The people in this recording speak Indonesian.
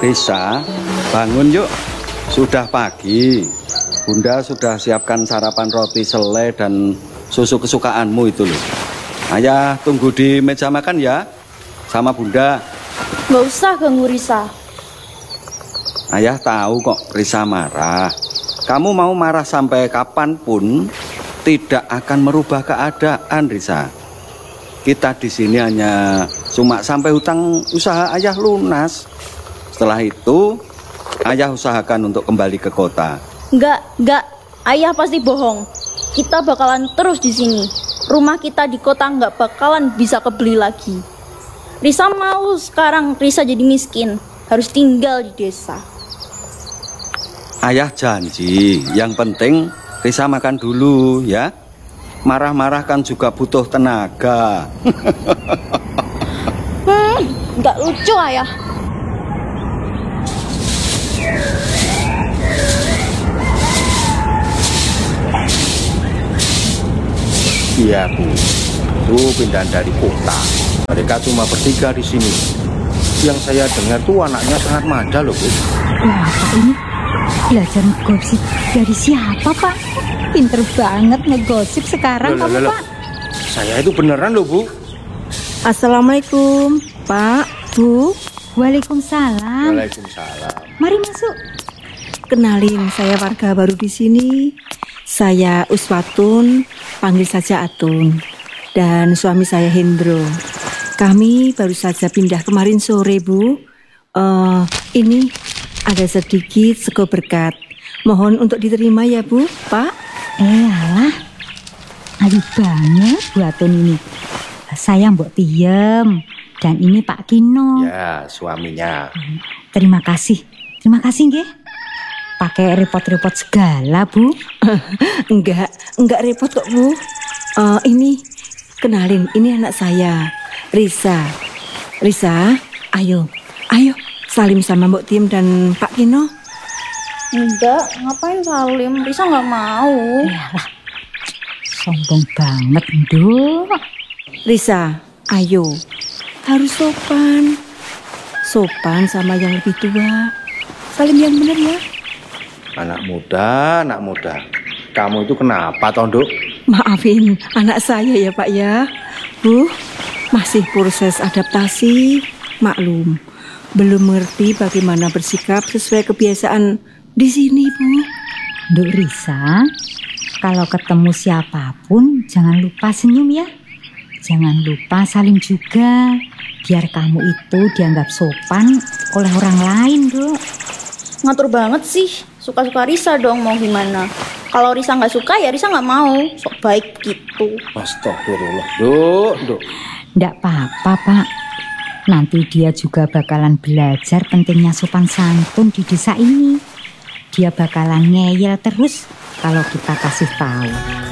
Risa, bangun yuk. Sudah pagi. Bunda sudah siapkan sarapan roti selai dan susu kesukaanmu itu loh. Ayah tunggu di meja makan ya, sama Bunda. Nggak usah ganggu Risa. Ayah tahu kok Risa marah. Kamu mau marah sampai kapanpun tidak akan merubah keadaan, Risa. Kita di sini hanya cuma sampai hutang usaha ayah lunas. Setelah itu, ayah usahakan untuk kembali ke kota. Enggak. Ayah pasti bohong. Kita bakalan terus di sini. Rumah kita di kota nggak bakalan bisa kebeli lagi. Risa mau sekarang Risa jadi miskin. Harus tinggal di desa. Ayah janji, yang penting Risa makan dulu ya. Marah-marah kan juga butuh tenaga. Nggak lucu ayah. Iya Bu, itu pindahan dari kota. Mereka cuma bertiga di sini. Yang saya dengar tuh anaknya sangat manja loh Bu. Wah, Pak ini belajar ngegosip dari siapa Pak? Pinter banget ngegosip sekarang kamu Pak. Saya itu beneran loh Bu. Assalamualaikum Pak, Bu. Waalaikumsalam. Waalaikumsalam. Mari masuk. Kenalin, saya warga baru di sini. Saya Uswatun, panggil saja Atun. Dan suami saya Hendro. Kami baru saja pindah kemarin sore, Bu. Ini ada sedikit sego berkat. Mohon untuk diterima ya, Bu, Pak. Alah, ayu banget Bu Atun ini. Saya Mbok Tiem. Dan ini Pak Kino. Ya, suaminya. Terima kasih nggih. Pakai repot-repot segala, Bu. Enggak repot kok, Bu. Ini, kenalin, ini anak saya, Risa. Risa, ayo, salim sama Mbok Tim dan Pak Kino. Enggak, ngapain salim? Risa nggak mau. Yalah, sombong banget, Nduk. Risa, ayo, harus sopan. Sopan sama yang lebih tua. Salim yang benar ya. Anak muda. Kamu itu kenapa, Tonduk? Maafin anak saya ya Pak ya. Bu, masih proses adaptasi. Maklum, belum mengerti bagaimana bersikap sesuai kebiasaan di sini, Bu. Nduk Risa, kalau ketemu siapapun jangan lupa senyum ya. Jangan lupa salim juga. Biar kamu itu dianggap sopan oleh orang lain, Nduk. Ngatur banget sih. Suka-suka Risa dong, mau gimana? Kalau Risa nggak suka ya Risa nggak mau. Sok baik gitu. Astagfirullah, Duk. Nggak apa-apa, Pak. Nanti dia juga bakalan belajar pentingnya sopan santun di desa ini. Dia bakalan ngeyel terus kalau kita kasih tahu.